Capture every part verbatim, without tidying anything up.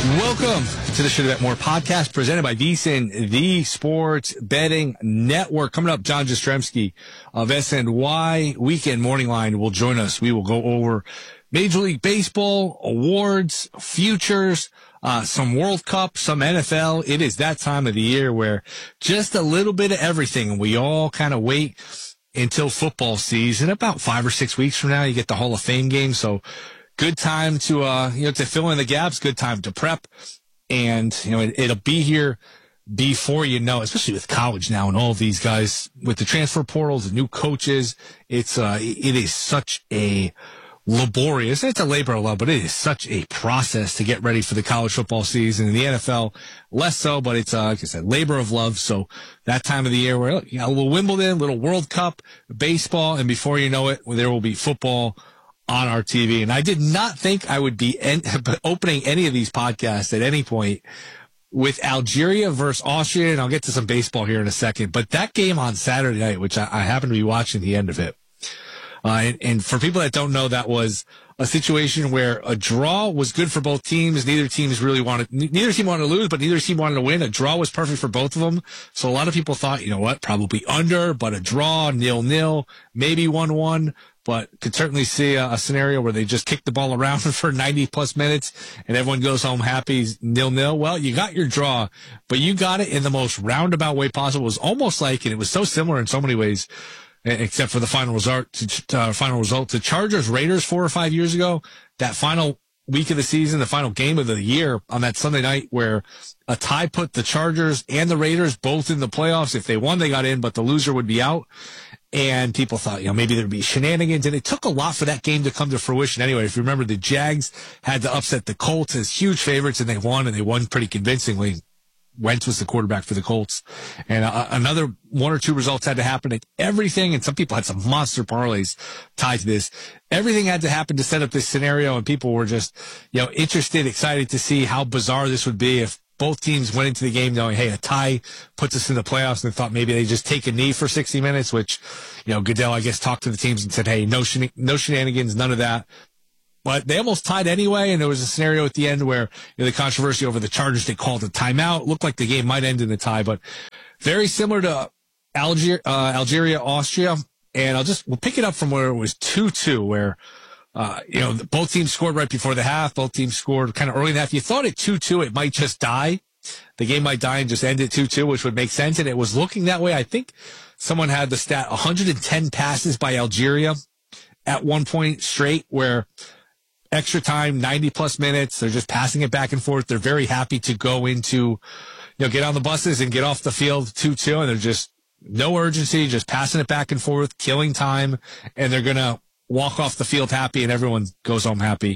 Welcome to the Should Have Bet More podcast presented by VSiN, the Sports Betting Network. Coming up, John Jastrzemski of S N Y Weekend Morning Line will join us. We will go over Major League Baseball, awards, futures, uh, some World Cup, some N F L. It is that time of the year where just a little bit of everything, and we all kind of wait until football season. About five or six weeks from now, you get the Hall of Fame game, so good time to, uh, you know, to fill in the gaps, good time to prep. And, you know, it, it'll be here before you know, especially with college now and all of these guys with the transfer portals, the new coaches. It's, uh, it is such a laborious, it's a labor of love, but it is such a process to get ready for the college football season. In the N F L, less so, but it's, uh, like I said, labor of love. So that time of the year where, you know, a little Wimbledon, a little World Cup, baseball, and before you know it, there will be football on our T V. And I did not think I would be en- opening any of these podcasts at any point with Algeria versus Austria, and I'll get to some baseball here in a second. But that game on Saturday night, which I, I happened to be watching the end of it, uh, and, and for people that don't know, that was a situation where a draw was good for both teams. Neither teams really wanted, neither team wanted to lose, but neither team wanted to win. A draw was perfect for both of them. So a lot of people thought, you know what, probably under, but a draw, nil-nil, maybe one-one. But could certainly see a, a scenario where they just kick the ball around for ninety plus minutes and everyone goes home happy, nil nil. Well, you got your draw, but you got it in the most roundabout way possible. It was almost like, and it was so similar in so many ways, except for the final result, to, uh, final result to Chargers Raiders four or five years ago. That final week of the season, the final game of the year on that Sunday night, where a tie put the Chargers and the Raiders both in the playoffs. If they won, they got in, but the loser would be out. And people thought, you know, maybe there'd be shenanigans. And it took a lot for that game to come to fruition. Anyway, if you remember, the Jags had to upset the Colts as huge favorites, and they won, and they won pretty convincingly. Wentz was the quarterback for the Colts. And uh, another one or two results had to happen. And everything, and some people had some monster parlays tied to this. Everything had to happen to set up this scenario, and people were just, you know, interested, excited to see how bizarre this would be if both teams went into the game knowing, hey, a tie puts us in the playoffs, and they thought maybe they just take a knee for sixty minutes, which, you know, Goodell, I guess, talked to the teams and said, hey, no, shen- no shenanigans, none of that. But they almost tied anyway, and there was a scenario at the end where, you know, the controversy over the Chargers, they called a timeout. Looked like the game might end in a tie, but very similar to Alger- uh, Algeria, Austria. And I'll just, we'll pick it up from where it was two two, where, uh, you know, both teams scored right before the half. Both teams scored kind of early in the half. You thought at two two, it might just die. The game might die and just end at two two, which would make sense. And it was looking that way. I think someone had the stat one hundred ten passes by Algeria at one point straight, where extra time, ninety plus minutes, they're just passing it back and forth. They're very happy to go into, you know, get on the buses and get off the field two two, and they're just no urgency, just passing it back and forth, killing time, and they're going to walk off the field happy, and everyone goes home happy.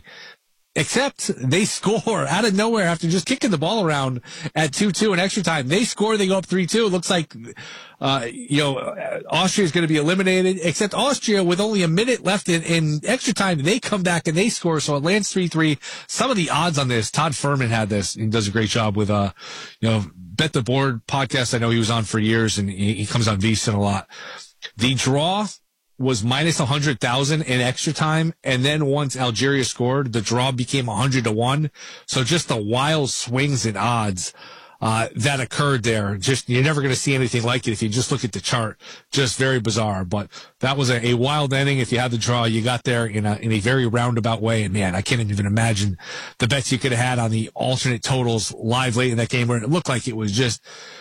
Except they score out of nowhere after just kicking the ball around at two two in extra time. They score, they go up three two. It looks like, uh, you know, Austria is going to be eliminated, except Austria, with only a minute left in, in extra time, they come back and they score. So it lands three three. Some of the odds on this, Todd Furman had this. He does a great job with, uh, you know, Bet the Board podcast. I know he was on for years, and he, he comes on VSiN a lot. The draw was minus one hundred thousand in extra time, and then once Algeria scored, the draw became one hundred to one. So just the wild swings in odds uh that occurred there. Just, you're never going to see anything like it if you just look at the chart. Just very bizarre. But that was a, a wild ending. If you had the draw, you got there in a in a very roundabout way. And man, I can't even imagine the bets you could have had on the alternate totals live late in that game, where it looked like it was just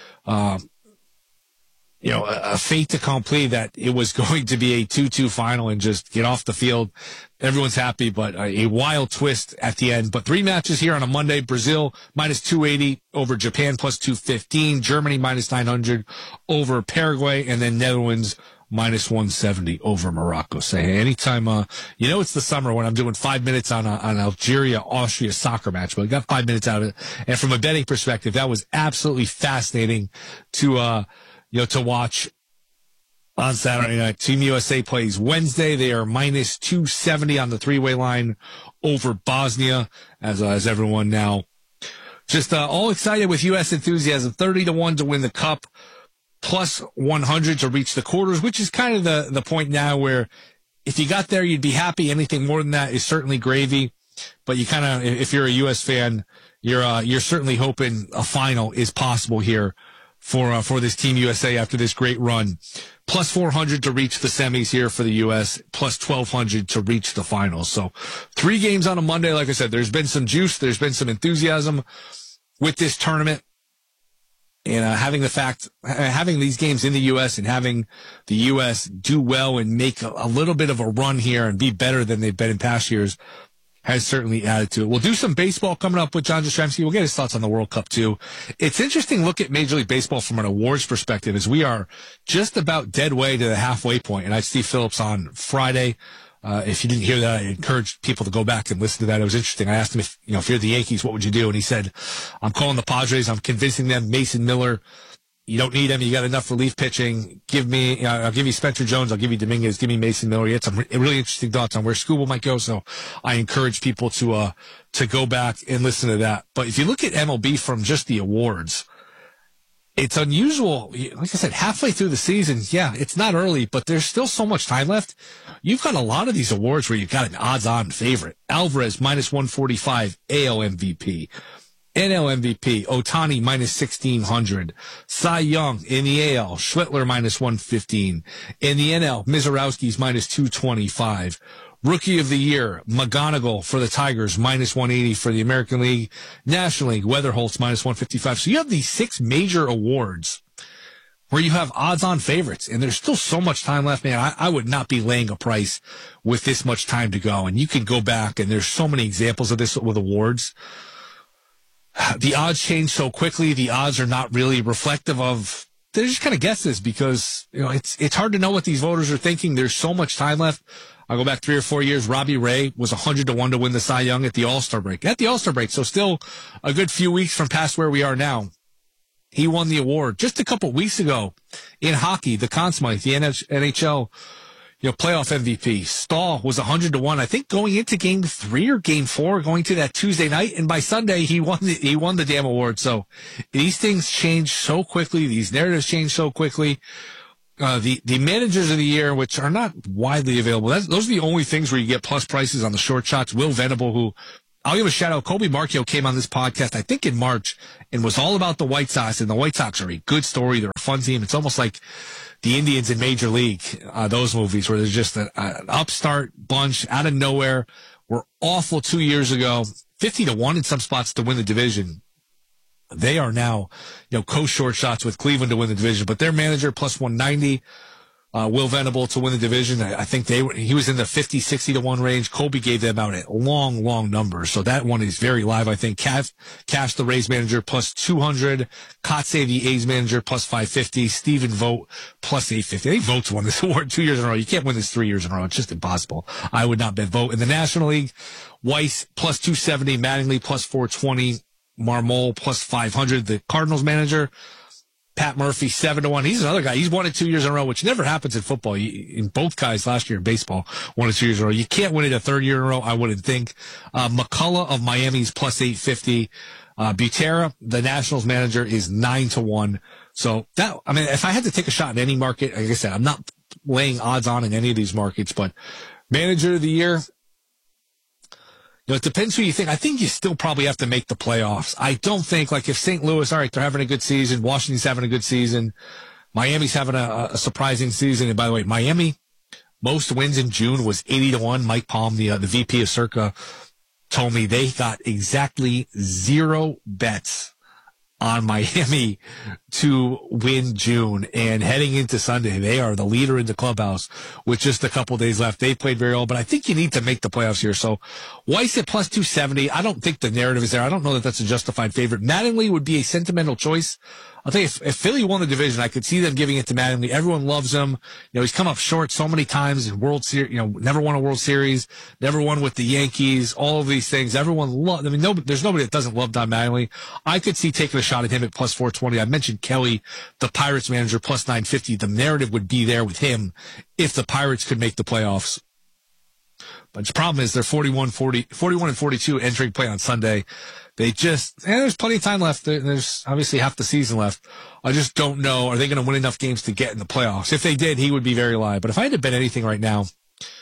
um you know, a, a fait accompli that it was going to be a two two final and just get off the field. Everyone's happy, but a, a wild twist at the end. But three matches here on a Monday: Brazil minus two eighty over Japan plus two fifteen, Germany minus nine hundred over Paraguay, and then Netherlands minus one seventy over Morocco. Say, hey, anytime, uh, you know, it's the summer when I'm doing five minutes on a, on Algeria, Austria soccer match, but I got five minutes out of it. And from a betting perspective, that was absolutely fascinating to, uh, you know, to watch on Saturday night. Team U S A plays Wednesday. They are minus two seventy on the three-way line over Bosnia, as, uh, as everyone now just, uh, all excited with U S enthusiasm. thirty to one to win the cup, plus one hundred to reach the quarters, which is kind of the, the point now where if you got there, you'd be happy. Anything more than that is certainly gravy. but you kind of, if you're a U S fan, you're uh, you're certainly hoping a final is possible here for uh, for this Team U S A after this great run. Plus four hundred to reach the semis here for the U S, plus twelve hundred to reach the finals. So three games on a Monday. Like I said, there's been some juice. There's been some enthusiasm with this tournament. And uh, having the fact, having these games in the U S and having the U S do well and make a, a little bit of a run here and be better than they've been in past years has certainly added to it. We'll do some baseball coming up with John Jastrzemski. We'll get his thoughts on the World Cup, too. It's interesting to look at Major League Baseball from an awards perspective as we are just about dead way to the halfway point. And I had Steve Phillips on Friday. Uh, if you didn't hear that, I encourage people to go back and listen to that. It was interesting. I asked him if, you know, if you're the Yankees, what would you do? And he said, I'm calling the Padres. I'm convincing them. Mason Miller, you don't need him. You got enough relief pitching. Give me, you know, I'll give you Spencer Jones. I'll give you Dominguez. Give me Mason Miller. He had some really interesting thoughts on where Skubal might go. So I encourage people to, uh, to go back and listen to that. But if you look at M L B from just the awards, it's unusual. Like I said, halfway through the season, yeah, it's not early, but there's still so much time left. You've got a lot of these awards where you've got an odds-on favorite. Alvarez, minus one forty-five, A L M V P. N L M V P, Ohtani, minus sixteen hundred. Cy Young in the A L, Schwittler, minus one fifteen. In the N L, Mizorowski's minus two twenty-five. Rookie of the Year, McGonigal for the Tigers, minus one eighty for the American League. National League, Weatherholtz, minus one fifty-five. So you have these six major awards where you have odds-on favorites, and there's still so much time left, man. I, I would not be laying a price with this much time to go. And you can go back, and there's so many examples of this with awards. The odds change so quickly. The odds are not really reflective of, they're just kind of guesses because, you know, it's, it's hard to know what these voters are thinking. There's so much time left. I'll go back three or four years. Robbie Ray was one hundred to one to win the Cy Young at the All-Star break. At the All-Star break, so still a good few weeks from past where we are now. He won the award just a couple weeks ago in hockey, the Conn Smythe, the N H L, you know, playoff M V P. Stahl was one hundred to one, I think, going into game three or game four, going to that Tuesday night. And by Sunday, he won the, he won the damn award. So these things change so quickly. These narratives change so quickly. Uh, the, the managers of the year, which are not widely available. That's, those are the only things where you get plus prices on the short shots. Will Venable, who I'll give a shout out. Colby Marchio came on this podcast, I think in March, and was all about the White Sox. And the White Sox are a good story. They're a fun team. It's almost like the Indians in Major League, uh, those movies where there's just a, a, an upstart bunch out of nowhere. Were awful two years ago, fifty to one in some spots to win the division. They are now, you know, co-short shots with Cleveland to win the division, but their manager plus one ninety, uh, Will Venable to win the division. I, I think they were, he was in the fifty, sixty to one range. Colby gave them out at long, long numbers. So that one is very live. I think Cash, Cash, the Rays manager, plus two hundred. Kotze, the A's manager, plus five fifty. Steven Vogt, plus eight fifty. I think Vogt's won this award two years in a row. You can't win this three years in a row. It's just impossible. I would not bet Vogt. In the National League, Weiss, plus two seventy. Mattingly, plus four twenty. Marmol plus five hundred, the Cardinals manager. Pat Murphy, seven to one. He's another guy. He's won it two years in a row, which never happens in football. In both guys last year in baseball, won it two years in a row. You can't win it a third year in a row, I wouldn't think. Uh, McCullough of Miami's plus eight fifty. Uh, Butera, the Nationals manager, is nine to one. So that, I mean, if I had to take a shot in any market, like I said, I'm not laying odds on in any of these markets, but manager of the year, you know, it depends who you think. I think you still probably have to make the playoffs. I don't think, like, if Saint Louis, all right, they're having a good season, Washington's having a good season, Miami's having a, a surprising season. And by the way, Miami, most wins in June was eighty to one. Mike Palm, the uh, the V P of Circa, told me they got exactly zero bets on Miami to win June. And heading into Sunday, they are the leader in the clubhouse with just a couple days left. They played very well, but I think you need to make the playoffs here. So Weiss at plus two seventy. I don't think the narrative is there. I don't know that that's a justified favorite. Mattingly would be a sentimental choice. I'll tell you, if, if Philly won the division, I could see them giving it to Mattingly. Everyone loves him. You know, he's come up short so many times in World Series, you know, never won a World Series, never won with the Yankees, all of these things. Everyone loves, I mean, no, there's nobody that doesn't love Don Mattingly. I could see taking a shot at him at plus four twenty. I mentioned Kelly, the Pirates manager, plus nine fifty. The narrative would be there with him if the Pirates could make the playoffs. But the problem is they're forty-one, forty, forty-one and forty-two entering play on Sunday. They just, and there's plenty of time left. There's obviously half the season left. I just don't know. Are they going to win enough games to get in the playoffs? If they did, he would be very live. But if I had to bet anything right now,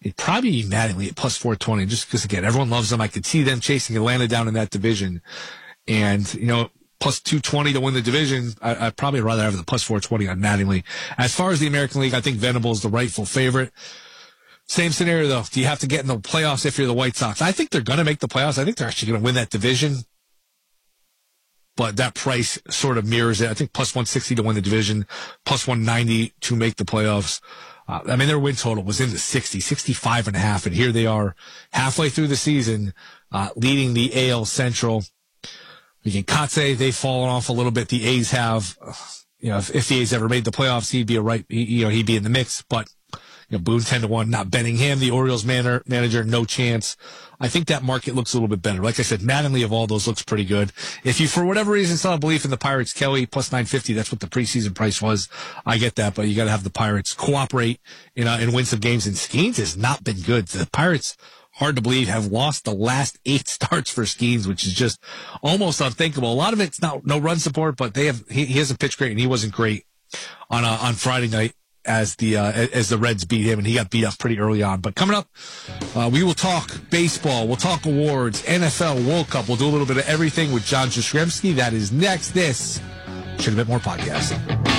It'd probably be Mattingly at plus four twenty, just because, again, everyone loves them. I could see them chasing Atlanta down in that division. And, you know, plus two twenty to win the division, I, I'd probably rather have the plus four twenty on Mattingly. As far as the American League, I think Venable is the rightful favorite. Same scenario, though. Do you have to get in the playoffs if you're the White Sox? I think they're going to make the playoffs. I think they're actually going to win that division. But that price sort of mirrors it. I think plus one sixty to win the division, plus one ninety to make the playoffs. Uh, I mean, their win total was in the sixty, sixty-five and a half, and here they are halfway through the season, uh, leading the A L Central. Again, Kotze, they've fallen off a little bit. The A's have, you know, if, if the A's ever made the playoffs, he'd be a right, he, you know, he'd be in the mix, but, you know, Boone ten to one, not betting him. The Orioles manager, manager, no chance. I think that market looks a little bit better. Like I said, Mattingly of all those looks pretty good. If you, for whatever reason, still have belief in the Pirates, Kelly, plus nine fifty, that's what the preseason price was. I get that, but you got to have the Pirates cooperate, you know, and win some games. And Skeens has not been good. The Pirates, hard to believe, have lost the last eight starts for Skeens, which is just almost unthinkable. A lot of it's not no run support, but they have he, he hasn't pitched great, and he wasn't great on uh, on Friday night as the uh, as the Reds beat him, and he got beat up pretty early on. But coming up, uh, we will talk baseball, we'll talk awards, N F L, World Cup. We'll do a little bit of everything with John Jastrzemski. That is next. This should have been more podcast.